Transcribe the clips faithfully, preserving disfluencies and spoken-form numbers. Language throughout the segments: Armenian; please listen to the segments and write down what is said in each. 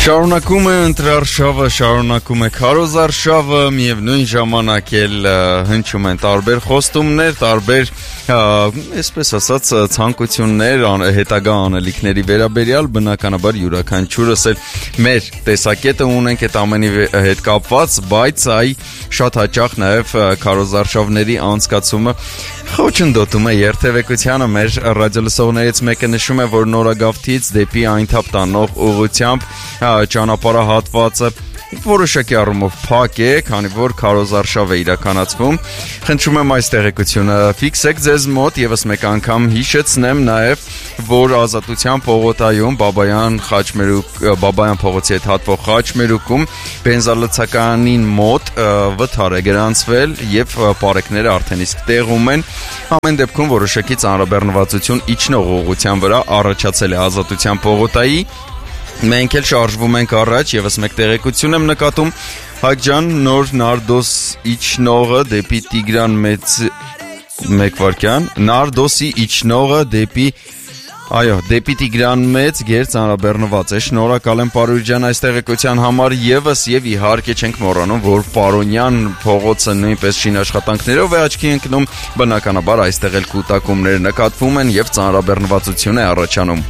Շարունակում է ընտրարշավը, շարունակում է քարոզարշավը, միևնույն ժամանակ էլ հնչում են տարբեր խոստումներ, տարբեր, այսպես ասած, ցանկություններ, հետագա անելիքների վերաբերյալ, բնականաբար յուրաքանչյուրս էլ մեր տեսակետը ունենք այդ ամենի հետ կապված, բայց այ շատ հաճախ նաև քարոզարշավների անցկացումը խոչընդոտում է երթևեկությանը։ Մեր ռադիոլսողներից մեկը նշում է, որ Նորագավթից դեպի Այնթապ տանող ուղղությամբ ճանապարհահատվածը որոշակի առումով փակ է, քանի որ քարոզարշավ է իրականացվում։ Խնդրում եմ այս տեղեկությունը ֆիքսեք ձեզ մոտ, եւս մեկ անգամ հիշեցնեմ նաեւ, որ Ազատության պողոտայում Բաբայան Խաչմերուկ Բաբայան փողոցի հետ հատվող Խաչմերուկում բենզալցականին մոտ վթար է գրանցվել եւ պարեկները արդեն իսկ տեղում են։ Ամեն դեպքում որոշակի ծանրաբեռնվածություն իջնող ուղղության վրա առաջացել է Ազատության պողոտայի։ Մենք էլ շարժվում ենք առաջ, եւս մեկ տեղեկություն եմ նկատում, Հայկ ջան, նոր Նարդոս իջնողը դեպի Տիգրան մեծ մեկ վայրկյան, Նարդոսի իջնողը դեպի այո, դեպի Տիգրան մեծ գեր ծանրաբեռնված է։ Շնորհակալ եմ Պարույր ջան այս տեղեկության համար եւս եւ իհարկե չենք մոռանում, որ Պարոնյան փողոցը նույնպես շինաշխատանքներով է աչքի ընկնում, բնականաբար այստեղ էլ կուտակումներ նկատվում են եւ ծանրաբեռնվածություն է առաջանում։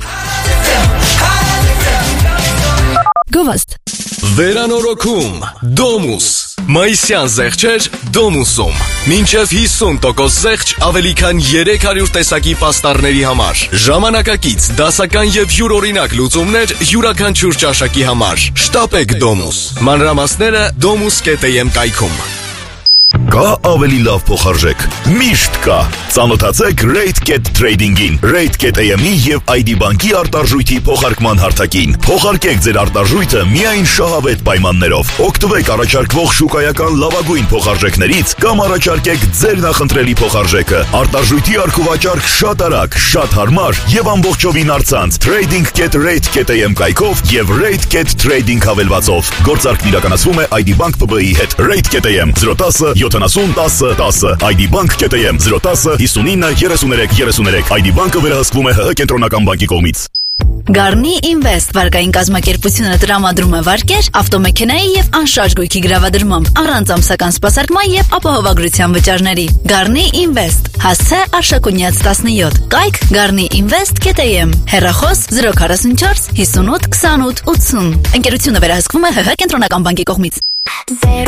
Գովաստ Վերանորոգում Դոմուս Մայիսյան զեղչեր Դոմուսում Մինչև հիսուն տոկոս զեղչ ավելի քան երեք հարյուր տեսակի պաստառների համար Ժամանակակից, դասական և յուրօրինակ լուծումներ յուրաքանչյուր ճաշակի համար Շտապեք Դոմուս Մանրամասները domus կետ am կայքում Կա ավելի լավ փոխարժեք։ Միշտ կա։ Ծանոթացեք RateKet Trading-ին, RateKet am-ի եւ այ դի բանկի արտարժույթի փոխարկման հարթակին։ Փոխարկեք ձեր արտարժույթը միայն շահավետ պայմաններով։ Օգտվեք առաջարկվող շուկայական լավագույն փոխարժեքներից կամ առաջարկեք ձեր նախընտրելի փոխարժեքը։ Արտարժույթի առքուվաճառք շատ արագ, շատ հարմար եւ ամբողջովին առցանց Trading Get RateKet am կայքով եւ RateKet Trading հավելվածով։ Գործարքն իրականացվում է այ դի Bank պ բի-ի հետ։ RateKet am zero one zero յոթանասուն տասը տասը այ դի Bank կետ am zero one zero հիսունինը երեսուներեք երեսուներեք այ դի Bank-ը վերահսկվում է ՀՀ կենտրոնական բանկի կողմից։ Garni Invest վարկային կազմակերպությունը տրամադրում է վարկեր ավտոմեքենայի եւ անշարժ գույքի գրավադրմամբ առանց ամսական սպասարկման եւ ապահովագրության վճարների։ Garni Invest հասցե Արշակունյաց տասնյոթ կայք garni invest կետ am հեռախոս zero four four fifty-eight twenty-eight eighty Ընկերությունը վերահսկվում է ՀՀ կենտրոնական բանկի կողմից։